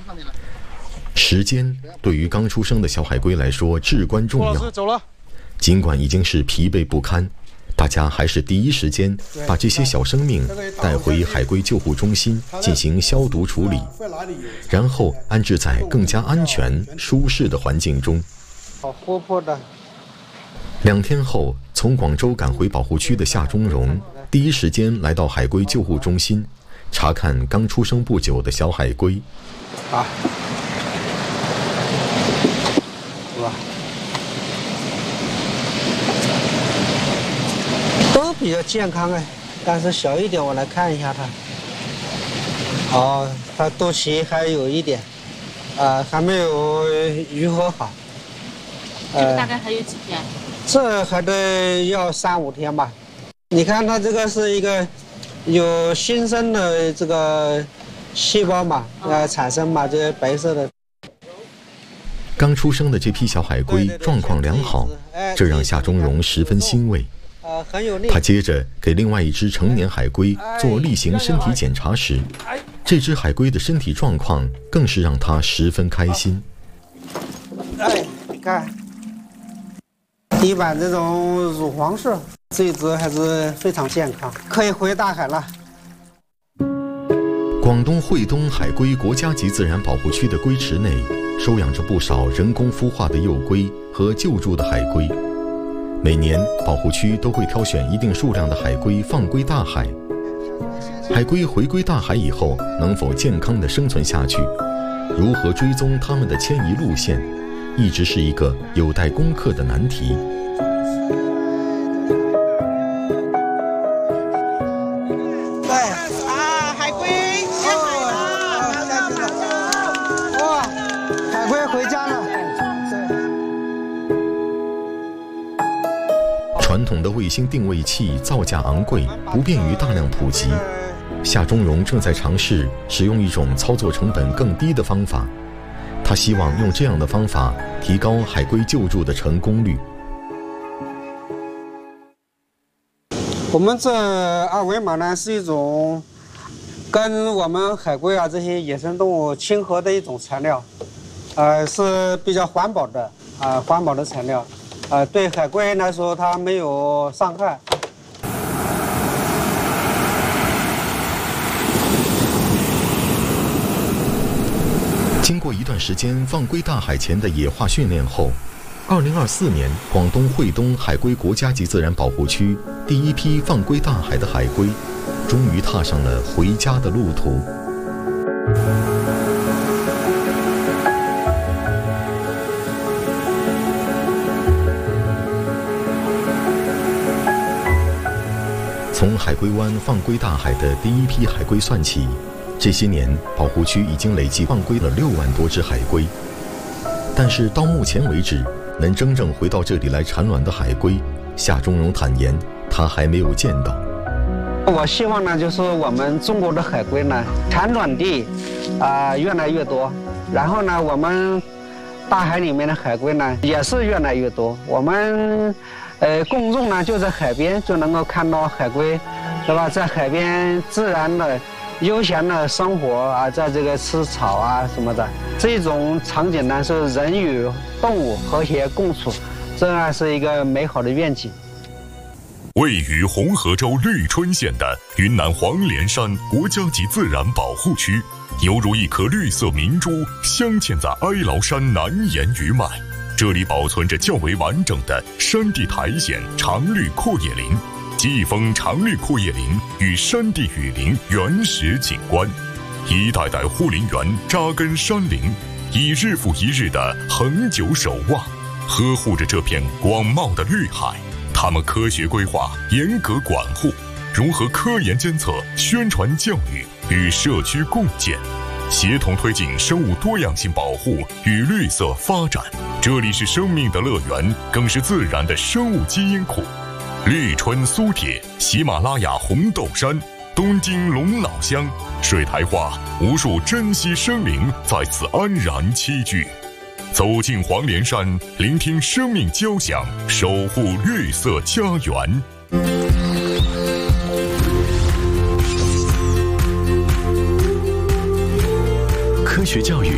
时间对于刚出生的小海龟来说至关重要。尽管已经是疲惫不堪，大家还是第一时间把这些小生命带回海龟救护中心进行消毒处理，然后安置在更加安全、舒适的环境中。 好活泼的。 2天后，从广州赶回保护区的夏中荣，第一时间来到海龟救护中心，查看刚出生不久的小海龟。 哇，都比较健康哎，但是小一点，我来看一下它。哦，它肚脐还有一点，还没有愈合好。 这个大概还有几天？ 这还得要3、5天吧。你看它这个是一个有新生的这个细胞嘛，产生嘛，这些白色的。 刚出生的这批小海龟状况良好，这让夏中荣十分欣慰。他接着给另外一只成年海龟做例行身体检查时，这只海龟的身体状况更是让他十分开心。 哎，你看，地板这种乳黄色，这一只还是非常健康，可以回大海了。 广东惠东海龟国家级自然保护区的龟池内，收养着不少人工孵化的幼龟和救助的海龟。每年，保护区都会挑选一定数量的海龟放归大海。海龟回归大海以后，能否健康地生存下去？如何追踪它们的迁移路线，一直是一个有待攻克的难题。 海龟下海了！哇，海龟回家了。 传统的卫星定位器造价昂贵，不便于大量普及。夏中荣正在尝试使用一种操作成本更低的方法，他希望用这样的方法提高海龟救助的成功率。 我们这2维码呢是一种跟我们海龟啊这些野生动物亲和的一种材料，是比较环保的材料，对海龟来说它没有伤害。 经过一段时间放归大海前的野化训练后，2024年，广东惠东海龟国家级自然保护区第一批放归大海的海龟，终于踏上了回家的路途。从海龟湾放归大海的第一批海龟算起，这些年保护区已经累计放归了6万多只海龟。但是到目前为止，能真正回到这里来产卵的海龟，夏中荣坦言他还没有见到。 我希望呢，就是我们中国的海龟呢，产卵地越来越多，然后呢，我们大海里面的海龟呢也是越来越多。我们公众呢就在海边就能够看到海龟，对吧？在海边自然的悠闲的生活啊，在这个吃草啊什么的，这种场景呢是人与动物和谐共处，这样是一个美好的愿景。 位于红河州绿春县的云南黄连山国家级自然保护区，犹如一颗绿色明珠镶嵌在哀牢山南沿余脉。这里保存着较为完整的山地苔藓常绿阔叶林、季风常绿阔叶林与山地雨林原始景观，一代代护林员扎根山林，以日复一日的恒久守望，呵护着这片广袤的绿海。他们科学规划，严格管护，融合科研监测、宣传教育与社区共建，协同推进生物多样性保护与绿色发展。这里是生命的乐园，更是自然的生物基因库。绿春苏铁、喜马拉雅红豆杉、东京龙脑乡，水苔花，无数珍稀生灵在此安然栖居。走进黄连山，聆听生命交响，守护绿色家园。 科学教育